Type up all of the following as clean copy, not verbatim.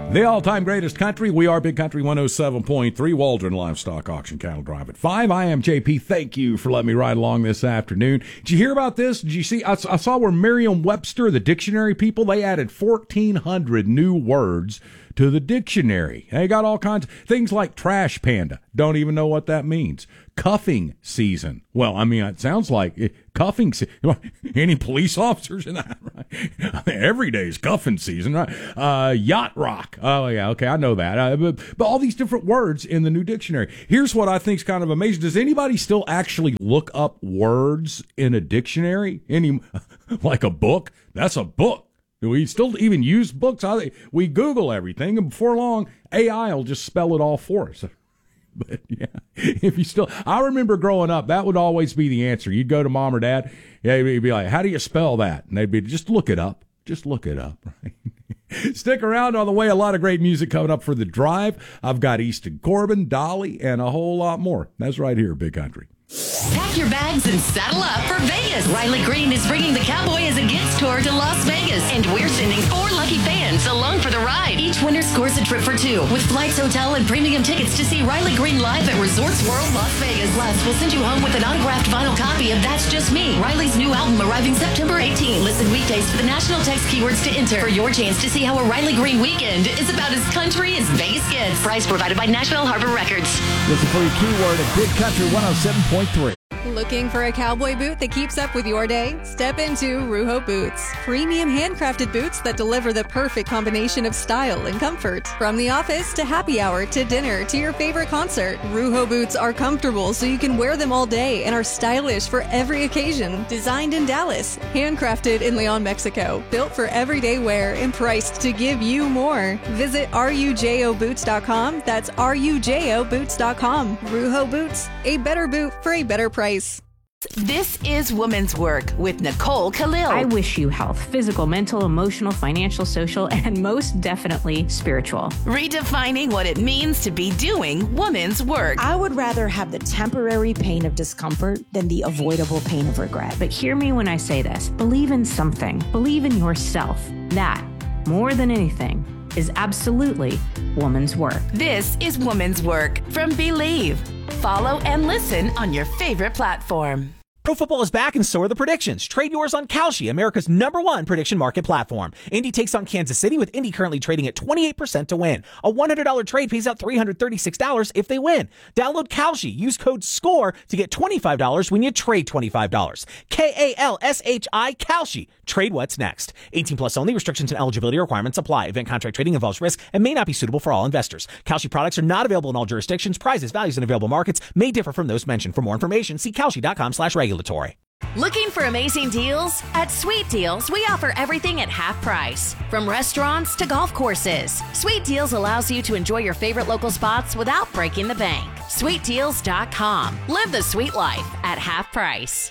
The all-time greatest country. We are Big Country 107.3, Waldron Livestock Auction Cattle Drive at 5. I am JP. Thank you for letting me ride along this afternoon. Did you hear about this? Did you see? I saw where Merriam-Webster, the dictionary people, they added 1,400 new words to the dictionary. They got all kinds of things like trash panda. Don't even know what that means. Cuffing season. Well, I mean, it sounds like cuffing season. Any police officers in that? Right? Every day is cuffing season, right? Yacht rock. Oh, yeah, okay, I know that. But all these different words in the new dictionary. Here's what I think is kind of amazing. Does anybody still actually look up words in a dictionary? Like a book? That's a book. Do we still even use books? We Google everything, and before long, AI will just spell it all for us. But yeah, I remember growing up, that would always be the answer. You'd go to mom or dad, yeah, you'd be like, how do you spell that? And they'd be, just look it up. Just look it up, right? Stick around. On the way, a lot of great music coming up for the drive. I've got Easton Corbin, Dolly, and a whole lot more. That's right here, Big Country. Pack your bags and saddle up for Vegas. Riley Green is bringing the Cowboy as a Gets tour to Las Vegas, and we're sending 4 lucky fans along for the ride. Each winner scores a trip for 2 with flights, hotel, and premium tickets to see Riley Green live at Resorts World Las Vegas. Plus, we'll send you home with an autographed vinyl copy of That's Just Me, Riley's new album arriving September 18. Listen weekdays for the national text keywords to enter for your chance to see how a Riley Green weekend is about as country as Vegas gets. Price provided by Nashville Harbor Records. Listen for your keyword at Big Country 107.3. Looking for a cowboy boot that keeps up with your day? Step into Ruho Boots. Premium handcrafted boots that deliver the perfect combination of style and comfort. From the office to happy hour to dinner to your favorite concert, Ruho Boots are comfortable so you can wear them all day and are stylish for every occasion. Designed in Dallas, handcrafted in Leon, Mexico. Built for everyday wear and priced to give you more. Visit rujoboots.com. That's rujoboots.com. Ruho Boots, a better boot for a better price. This is Woman's Work with Nicole Khalil. I wish you health, physical, mental, emotional, financial, social, and most definitely spiritual. Redefining what it means to be doing woman's work. I would rather have the temporary pain of discomfort than the avoidable pain of regret. But hear me when I say this. Believe in something. Believe in yourself. That, more than anything, is absolutely woman's work. This is Woman's Work from Believe. Follow and listen on your favorite platform. Pro football is back and so are the predictions. Trade yours on Kalshi, America's #1 prediction market platform. Indy takes on Kansas City, with Indy currently trading at 28% to win. A $100 trade pays out $336 if they win. Download Kalshi. Use code SCORE to get $25 when you trade $25. Kalshi, Kalshi. Trade what's next. 18 plus only. Restrictions and eligibility requirements apply. Event contract trading involves risk and may not be suitable for all investors. Kalshi products are not available in all jurisdictions. Prices, values, and available markets may differ from those mentioned. For more information, see Kalshi.com/regulatory. Looking for amazing deals? At Sweet Deals, we offer everything at half price. From restaurants to golf courses, Sweet Deals allows you to enjoy your favorite local spots without breaking the bank. SweetDeals.com. Live the sweet life at half price.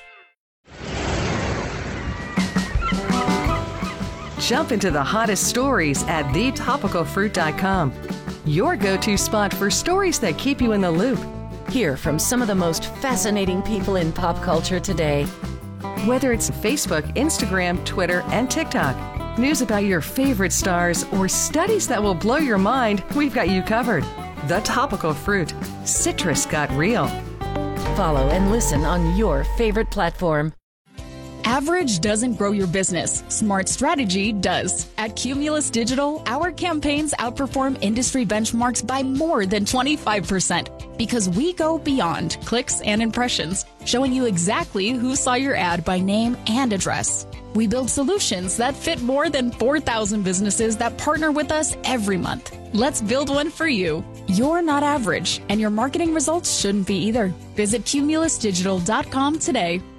Jump into the hottest stories at thetopicalfruit.com. Your go-to spot for stories that keep you in the loop. Hear from some of the most fascinating people in pop culture today. Whether it's Facebook, Instagram, Twitter, and TikTok, news about your favorite stars, or studies that will blow your mind, we've got you covered. The Topical Fruit. Citrus got real. Follow and listen on your favorite platform. Average doesn't grow your business. Smart strategy does. At Cumulus Digital, our campaigns outperform industry benchmarks by more than 25% because we go beyond clicks and impressions, showing you exactly who saw your ad by name and address. We build solutions that fit more than 4,000 businesses that partner with us every month. Let's build one for you. You're not average, and your marketing results shouldn't be either. Visit cumulusdigital.com today.